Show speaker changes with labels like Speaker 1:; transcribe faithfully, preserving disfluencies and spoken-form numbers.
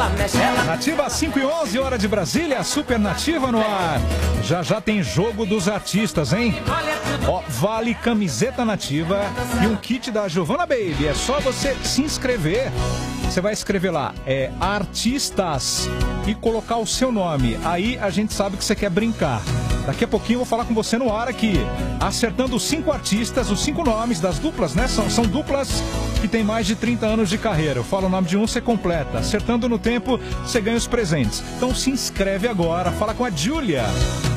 Speaker 1: ela mexe, ela...
Speaker 2: Nativa cinco e onze, hora de Brasília, Super Nativa no ar. Já já tem jogo dos artistas, hein? Ó, vale camiseta nativa e um kit da Giovanna Baby. É só você se inscrever. Você vai escrever lá, é artistas, e colocar o seu nome. Aí a gente sabe que você quer brincar. Daqui a pouquinho eu vou falar com você no ar aqui, acertando os cinco artistas, os cinco nomes das duplas, né? São, são duplas que têm mais de trinta anos de carreira. Eu falo o nome de um, você completa. Acertando no tempo, você ganha os presentes. Então se inscreve agora, fala com a Júlia.